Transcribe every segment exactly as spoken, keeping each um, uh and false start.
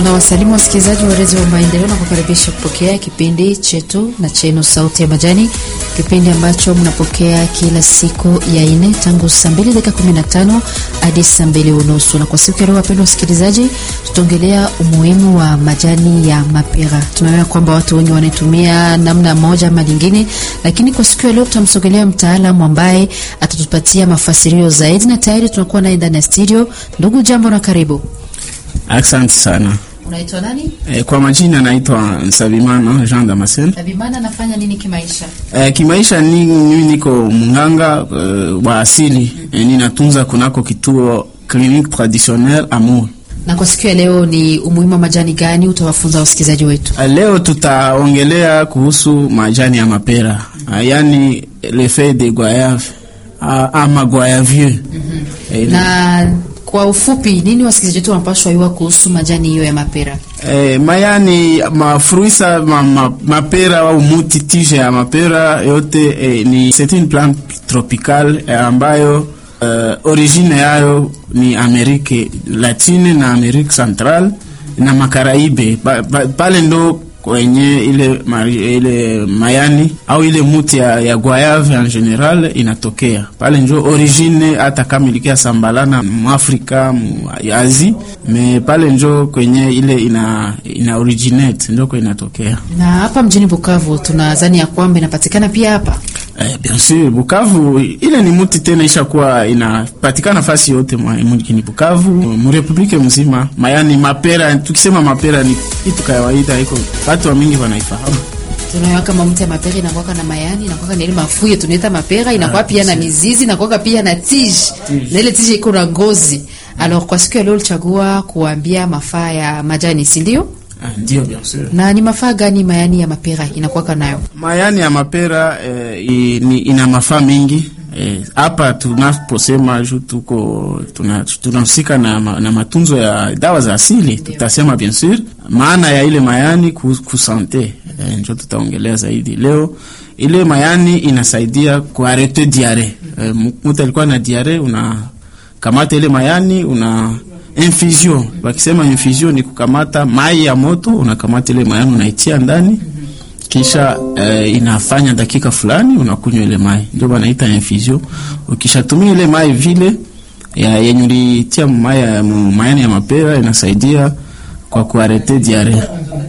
Na wasalimu wasikilizaji wa Radio Maendeleo na kukaribisha kupokea kipindi chetu na chenu Sauti ya Majani, kipindi ambacho mnapokea kila siku ya ine tangu saa mbili dakika kumi na tano hadi saa mbili unusu. Na kwa siku ya leo, wapendwa wasikilizaji, tutaongelea umuhimu wa majani ya mapera. Tumeona kwamba watu wengi wanatumia namna moja ama nyingine, lakini kwa siku ya leo tutamsogelea mtaalamu ambaye atatupatia mafasirio zaidi, na tayari tunakuwa naye ndani ya studio. Ndugu, jambo na karibu. Asante sana. Unaitwa nani? E, kwa majina naitwa Nsabimana Jean Damascene. Nsabimana, anafanya nini kimaisha? E, kimaisha ni mimi niko munganga uh, wa asili. Mm-hmm. E, ninatunza kunako kituo Clinique Traditionnelle Amour. Na kwa siku ya leo ni umuhimu wa majani gani utawafunza wasikilizaji wetu? E, leo tutaongelea kuhusu majani ya mapera. Mm-hmm. Yani le feuille de goyave ama goyavieux. Mm-hmm. E, na kwa ufupi, nini wasikilizaji wetu wanapaswa yua kuhusu majani hiyo ya mapera? Eh, mayani mafruisa ma, ma, mapera au muti tige ya mapera yote eh, ni c'est une plante tropicale eh, ambayo eh, origine yayo ni Amerike Latine na Amerike Central na Makaraibe. Pa, pa, pale ndo kwenye ile mari, ile mayani au ile muti ya, ya guayave en general inatokea pale, njo origine. Hata kama ilikia sambalana mu Afrika mu Asia, me pale njo kwenye ile ina ina originate, ndio kwa inatokea. Na hapa mjini Bukavu tunadhani ya kwamba inapatikana pia hapa. Eh, bien sûr, Bukavu ile ni muti tena ishakuwa inapatikana nafasi yote mjini Bukavu, mu republique mzima. Mayani mapera, tukisema mapera ni kitu kawaida, iko watu wa mingi wanaifahamu. Tunaona kama mti ya mapera inakuwa na mayani, inakuwa na ile mafuye tunaita mapera, inakuwa pia na mizizi, inakuwa pia na tige. Na ile tige iko na ngozi. Alors kwa siku ya leo chagua kuambia mafaa ya majani, si ndio? Ah, ndio, bien sûr. Na ni mafaa gani mayani ya mapera inakuwa nayo? Mayani ya mapera eh, ni ina mafaa mingi. Hapa eh, tunaposema tuko tunahusika na, na matunzo ya dawa za asili, tutasema bien sûr maana ya ile mayani ku, ku sante. Eh, ndio tutaongelea zaidi leo. Ile mayani inasaidia kuarete diare. Eh, mtu alikuwa na diare, una kamata ile mayani, una infusion. Wakisema infusion ni kukamata mai ya moto, unakamata ile mayani unaitia ndani, kisha eh, inafanya dakika fulani unakunywa ile mai, ndio wanaita infusion. Ukishatumia ile mai vile ya yenye ulitia mai ya mayani ya mapera, inasaidia kwa kuarete diare.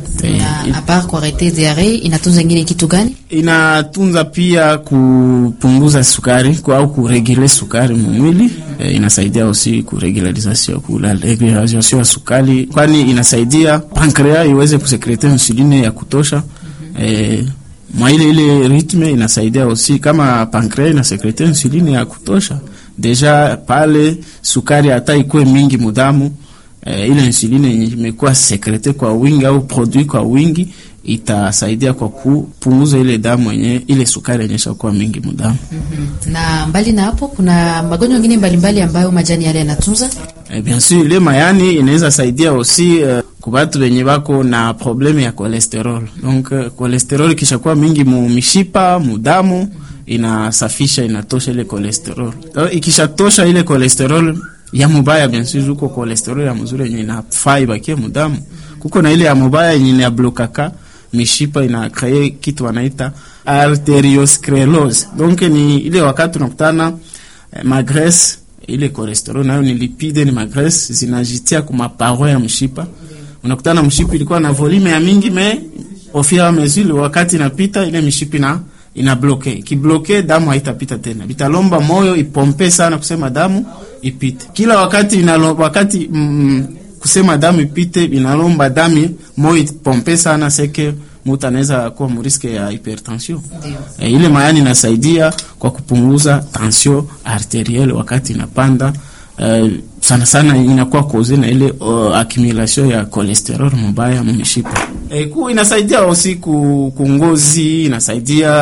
Na apart kuarete diare, inatunza ingine kitu gani? Inatunza pia kupunguza sukari kwa au kuregule sukari mwili. E, inasaidia aussi kuregularisation kula regulation ya sukari, kwani inasaidia pancreas iweze kusekrete insuline ya kutosha. E, mwa ile ile ritme inasaidia aussi kama pancreas inasekrete insuline ya kutosha, deja pale sukari hata ikuwe mingi mudamu, e, ile insuline imekuwa sekrete kwa wingi au produit kwa wingi, itasaidia kwa kupunguza ile damu yenye ile sukari yenye shakuwa mingi mudamu. Mm-hmm. Na mbali na hapo kuna magonjwa mengine mbalimbali ambayo majani yale yanatunza? Eh, bien sûr, ile mayani inaweza saidia aussi uh, kwa watu wenye wako na probleme ya cholesterol. Donc uh, cholesterol kishakuwa mingi mu mishipa, mu damu, inasafisha, inatosha ile cholesterol. Uh, ikishatosha ile cholesterol ya mubaya, bien sûr uko cholesterol ya mzuri yenye inafaa ibakie mu damu. Kuko na ile ya mubaya yenye ina blokaka mishipa, ina kreye kitu wanaita arteriosclerose. Donc ni ile wakati tunakutana eh, magresse, ile cholesterol nayo ni lipide, ni magresse zinajitia kuma paroi ya mshipa. Unakutana mshipa ilikuwa na volume ya mingi, me au fur et à mesure wakati inapita ile mishipa na ina bloke. Ki bloke damu haitapita tena. Bitalomba moyo ipompe sana kusema damu ipite. Kila wakati inalomba wakati mm, kusema damu ipite, inalomba damu moyo ipompe sana, seke mtu anaweza kuwa mriske ya hypertension. E, ile mayani inasaidia kwa kupunguza tension arterielle wakati inapanda. E, sana sana inakuwa koze na ile uh, accumulation ya cholesterol mbaya mu mishipa. E, ku inasaidia aussi ku kungozi, inasaidia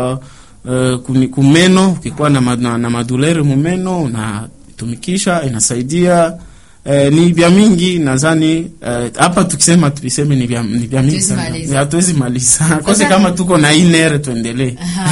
uh, kumeno, ukikuwa na, na, na madulere mumeno na tumikisha, inasaidia Eh, ni vya mingi nadhani hapa eh, tukisema tupiseme ni vya ni vya mingi sana. Hatuwezi maliza. Kosi kama tuko na iner tuendelee.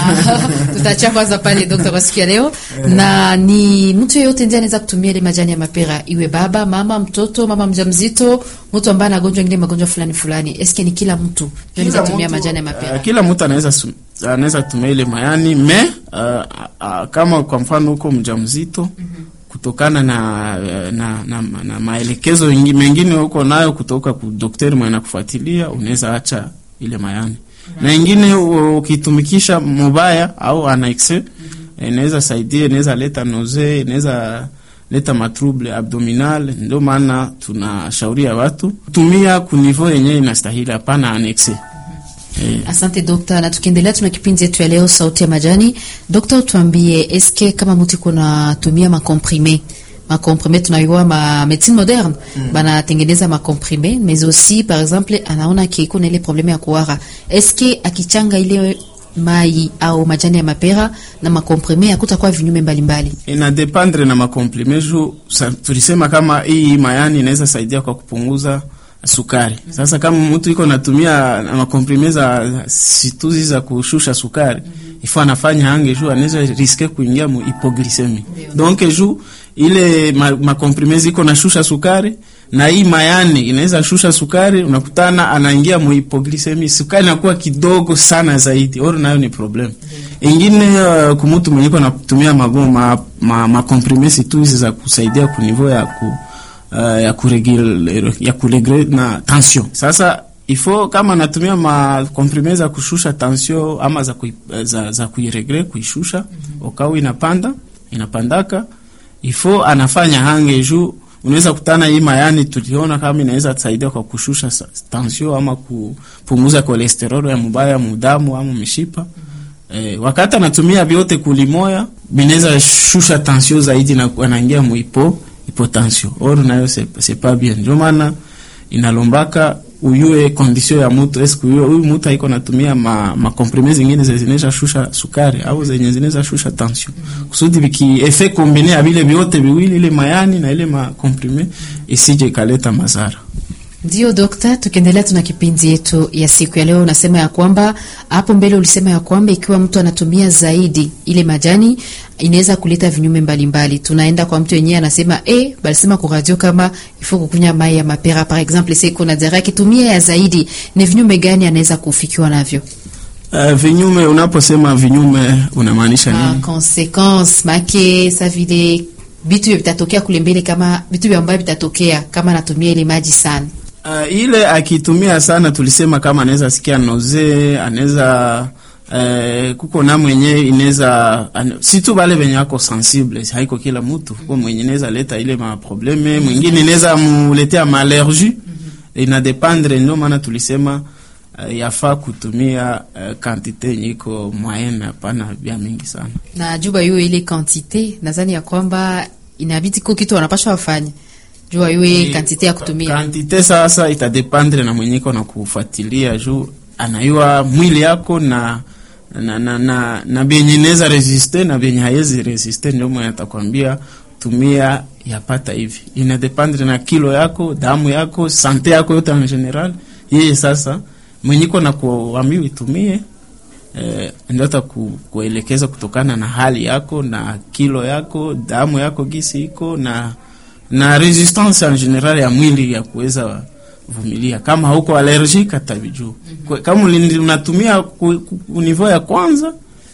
Tutaacha kwanza pale daktari kwa siku ya leo. Na ni mtu yeyote ndiye anaweza kutumia ile majani ya mapera, iwe baba, mama, mtoto, mama mjamzito, mtu ambaye anagonjwa ngine magonjwa fulani fulani. Eske ni kila mtu anaweza kutumia majani ya mapera? Uh, kila mtu anaweza anaweza tumia ile mayani me uh, uh, kama kwa mfano uko mjamzito mm-hmm. kutokana na na, na, na maelekezo mengine uko nayo kutoka kwa daktari mwenye kufuatilia, unaweza acha ile mayani. Mm-hmm. Na ingine ukitumikisha mubaya au anaexe mm-hmm. inaweza saidia, inaweza leta nausea, inaweza leta matrouble abdominal. Ndio maana tunashauria watu tumia kunivyo yenyewe inastahili, hapana anaexe. Eh. Asante dokta, na tukiendelea tuna kipindi yetu ya leo sauti ya majani. Dokta, tuambie eske kama mtu kuna tumia ma comprimé ma comprimé tunayua ma médecine moderne mm. bana tengeneza ma comprimé mais aussi par exemple anaona kiko na ile problème ya kuhara, eske akichanga ile mai au majani ya mapera na ma comprimé yakuta kwa vinyume mbalimbali? Ina dependre na ma comprimé ju tulisema kama hii mayani inaweza saidia kwa kupunguza sukari. Sasa kama mtu iko natumia makomprime za situzi za kushusha sukari, mm-hmm. ifo anafanya hange juu anaweza riske kuingia mu hypoglycemie. Donc juu ile makomprime ziko na shusha sukari na hii mayani inaweza shusha sukari, unakutana anaingia mu hypoglycemie, sukari inakuwa kidogo sana zaidi. Oro nayo ni problem. Mm-hmm. Ingine uh, kumutu mwenye iko natumia magoma ma makomprime situzi za kusaidia ku niveau ya ku Uh, ya kuregule ya kuregule na tension. Sasa ifo kama natumia ma comprimés za kushusha tension ama za kui, za za kuiregule kuishusha, mm-hmm. okao inapanda inapandaka, ifo anafanya hange juu unaweza kutana hii mayani tuliona kama inaweza kusaidia kwa kushusha tension ama kupunguza cholesterol ya mbaya mudamu ama mishipa. Mm-hmm. Eh, wakati anatumia vyote kulimoya binaweza shusha tension zaidi na anaingia mu hypo hypotension. Or nayo c'est c'est pas bien. Ndio maana inalombaka uyue condition ya mtu, eske huyu huyu mtu haiko natumia ma ma comprimés zingine zinaweza shusha sukari au zenye zinaweza shusha tension. Kusudi biki effet combine ya vile vyote viwili, ile mayani na ile ma comprimés isije kaleta madhara. Ndio dokta, tukiendelea tuna kipindi yetu ya siku ya leo. Unasema ya kwamba hapo mbele ulisema ya kwamba ikiwa mtu anatumia zaidi ile majani inaweza kuleta vinyume mbalimbali. Tunaenda kwa mtu yenyewe anasema eh balisema kwa radio kama ifo kukunya mai ya mapera par exemple, c'est qu'on a dira kitumia ya zaidi, ni vinyume gani anaweza kufikiwa navyo? Uh, vinyume, unaposema vinyume unamaanisha nini? Ah, consequence make sa vile vitu vitatokea kule mbele, kama vitu ambavyo vitatokea kama anatumia ile maji sana. Uh, ile akitumia sana tulisema kama anaweza sikia nausea, anaweza eh, kuko na mwenye inaweza si tu bale benye wako sensible, haiko kila mtu kwa mwenye inaweza leta ile ma probleme, mwingine inaweza muletea mallergie. Mm-hmm. Ina dependre, ndio maana tulisema uh, yafaa kutumia uh, quantité nyiko moyenne, hapana bia mingi sana. Na juba hiyo ile quantité nadhani ya kwamba inabidi kwa kitu wanapaswa wafanye. Jua yue quantité ya kutumia. Quantité sasa itadependre na mwenyeko na kufuatilia juu anayua mwili yako na na na na, na benye inaweza resiste na benye haiwezi resiste, ndio mwenye atakwambia tumia yapata hivi. Ina dependre na kilo yako, damu yako, sante yako yote en general. Yeye sasa mwenyeko na kuambiwa itumie eh, ndio atakuelekeza kutokana na hali yako na kilo yako, damu yako gisi iko na na resistance en general ya mwili ya kuweza vumilia. Kama hauko allergique atabiju. Mm-hmm. Kama unatumia ku, ku niveau ya kwanza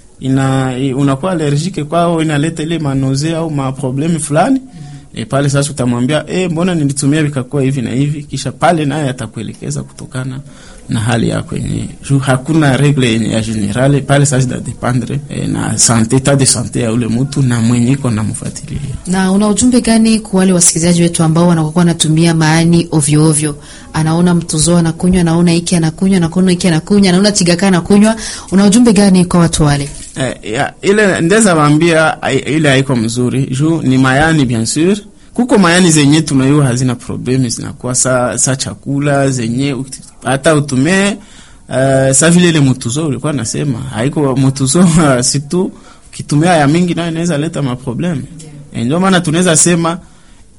ina unakuwa allergique kwao, inaleta ile nausea au ma problème fulani. Mm-hmm. E pale sasa utamwambia eh, mbona nilitumia vikakuwa hivi na hivi, kisha pale naye atakuelekeza kutokana na hali yako yenyewe. Juu hakuna regle yenye ya generale pale, sasa da dependre eh, na santé, état de santé ya ule mtu na mwenye iko na mfuatilia. Na una ujumbe gani kwa wale wasikilizaji wetu ambao wanakuwa wanatumia maani ovyo ovyo? Anaona mtuzo anakunywa, anaona hiki anakunywa, anaona hiki anakunywa, anaona tigaka anakunywa. Una ujumbe gani kwa watu wale? Eh, ya, ile ndeza waambia ile haiko mzuri. Juu ni mayani bien sûr. Kuko mayani zenye tunayua hazina problemi, zinakuwa sa, sa chakula zenye hata utume uh, sa vile ile mutuzo ulikuwa nasema haiko mutuzo uh, situ kitumia ya mingi na inaweza leta ma problem. Yeah. Ndio maana tunaweza sema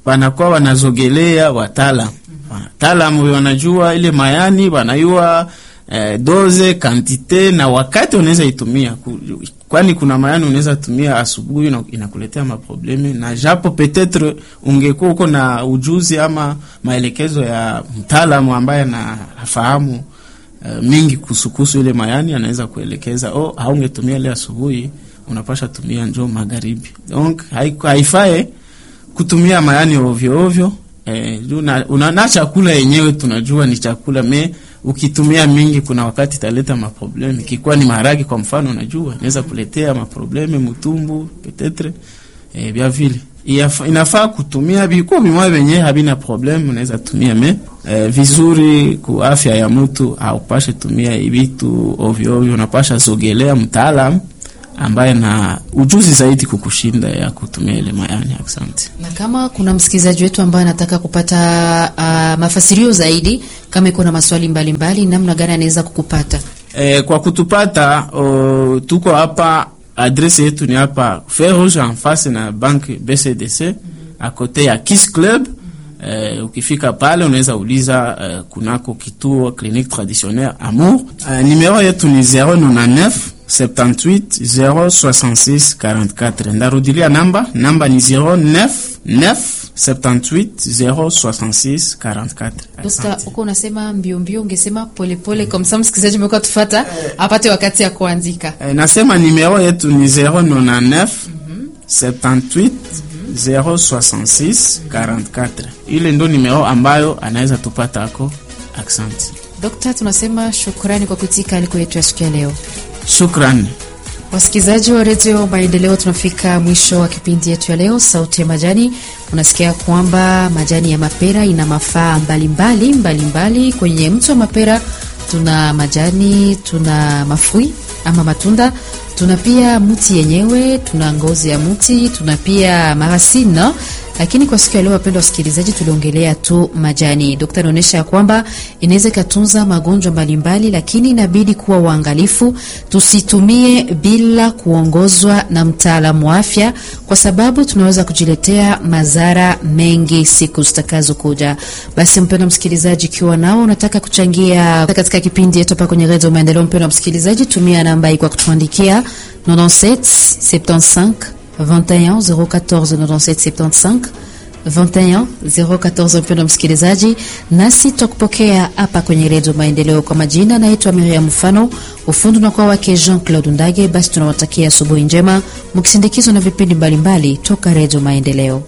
wanakuwa wanazogelea wataalamu. Wataalamu wanajua ile mayani, wanayua eh, doze, kantite na wakati unaweza itumia. Kwani kuna mayani unaweza tumia asubuhi na inakuletea maprobleme, na japo peut-être ungekuwa uko na ujuzi ama maelekezo ya mtaalamu ambaye anafahamu uh, mingi kusukusu ile mayani, anaweza kuelekeza oh, haungetumia ile asubuhi, unapasha tumia njoo magharibi. Donc haifai kutumia mayani ovyo ovyo. Eh, una, una na chakula yenyewe tunajua ni chakula, me ukitumia mingi kuna wakati italeta maprobleme. Kikuwa ni maharagi kwa mfano, unajua inaweza kuletea maprobleme mtumbu peut-être eh, bia vile inafaa kutumia biko bimwa benye habina problem, unaweza tumia me eh, vizuri ku afya ya mtu. Au pashe tumia ibitu ovyo ovyo, unapasha zogelea mtaalamu ambaye na ujuzi zaidi kukushinda ya kutumia ile mayani. Asante. Na kama kuna msikilizaji wetu ambaye anataka kupata uh, mafasirio zaidi, kama iko na maswali mbalimbali, namna gani anaweza kukupata? Eh, kwa kutupata uh, tuko hapa, adresse yetu ni hapa Fer Rouge en face na banque B C D C, a côté ya Kiss Club. Uh, ukifika pale unaweza uliza uh, kunako kituo clinique traditionnelle Amour. Uh, numero yetu ni zero neuf soixante-dix-huit zero soixante-six quarante-quatre. Ndarudilia namba, namba ni zero neuf neuf soixante-dix-huit zero soixante-six quarante-quatre. Dosta, uko unasema mbio mbio, ungesema pole pole kwa msamu msikizaji mweko tufuata apate wakati ya kuandika. Uh, nasema numero yetu ni zero neuf soixante-dix-huit zero soixante-six quarante-quatre. Ile ndo numero ambayo anaweza tupata ako. Asante. Dokta, tunasema shukrani kwa kutika aliko yetu ya siku ya leo. Shukrani. Wasikilizaji wa Radio Maendeleo, tunafika mwisho wa kipindi yetu ya leo Sauti ya Majani. Unasikia kwamba majani ya mapera ina mafaa mbalimbali mbalimbali. Kwenye mti wa mapera tuna majani, tuna mafui ama matunda, tuna pia mti yenyewe, tuna ngozi ya mti, tuna pia marasina. Lakini kwa siku ya leo wapendwa wasikilizaji, tuliongelea tu majani. Daktari anaonyesha kwamba inaweza kutunza magonjwa mbalimbali, lakini inabidi kuwa uangalifu, tusitumie bila kuongozwa na mtaalamu wa afya, kwa sababu tunaweza kujiletea madhara mengi siku zitakazo kuja. Basi mpendwa msikilizaji, ikiwa nao unataka kuchangia katika kipindi yetu hapa kwenye Radio Maendeleo, mpendwa msikilizaji, tumia namba hii kwa kutuandikia ninety-sept seventy-five vingt et un zero quatorze ninety-sept seventy-five vingt et un zero quatorze. Mpendwa msikilizaji, nasi tukupokea hapa kwenye Radio Maendeleo. Kwa majina naitwa Miriam Mfano, ufundi na kwa wake Jean-Claude Ndage. Basi tunawatakia asubuhi njema mkisindikizwa na vipindi mbalimbali toka Radio Maendeleo.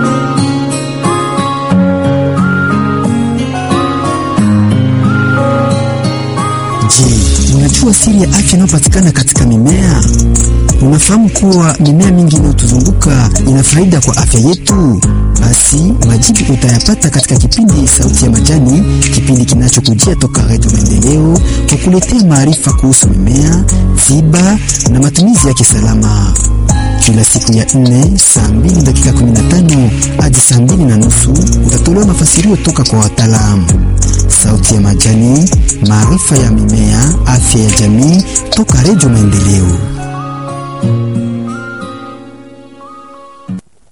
Je, unajua siri ya afya inayopatikana katika mimea? Unafahamu kuwa mimea mingi inayotuzunguka ina faida kwa afya yetu? Basi majibu utayapata katika kipindi Sauti ya Majani, kipindi kinachokujia toka Radio Maendeleo kwa kuletea maarifa kuhusu mimea, tiba na matumizi yake salama. Kila siku ya nne saa mbili dakika kumi na tano hadi saa mbili na nusu utatolewa mafasirio toka kwa wataalamu. Sauti ya Majani, maarifa ya mimea, afya ya jamii toka Radio Maendeleo.